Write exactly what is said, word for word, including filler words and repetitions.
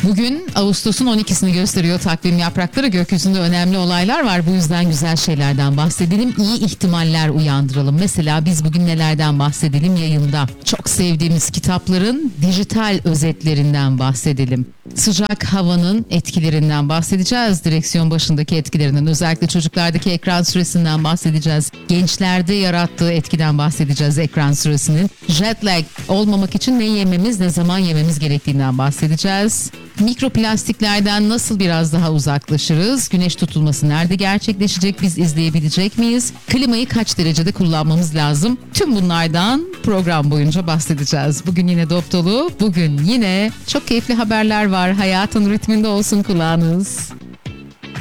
Bugün Ağustos'un on ikisini gösteriyor takvim yaprakları. Gökyüzünde önemli olaylar var. Bu yüzden güzel şeylerden bahsedelim. İyi ihtimaller uyandıralım. Mesela biz bugün nelerden bahsedelim yayında? Çok sevdiğimiz kitapların dijital özetlerinden bahsedelim. Sıcak havanın etkilerinden bahsedeceğiz. Direksiyon başındaki etkilerinden, özellikle çocuklardaki ekran süresinden bahsedeceğiz. Gençlerde yarattığı etkiden bahsedeceğiz ekran süresinin. Jet lag olmamak için ne yememiz, ne zaman yememiz gerektiğinden bahsedeceğiz. Mikroplastiklerden nasıl biraz daha uzaklaşırız? Güneş tutulması nerede gerçekleşecek? Biz izleyebilecek miyiz? Klimayı kaç derecede kullanmamız lazım? Tüm bunlardan program boyunca bahsedeceğiz. Bugün yine dop dolu. Bugün yine çok keyifli haberler var. Hayatın ritminde olsun kulağınız.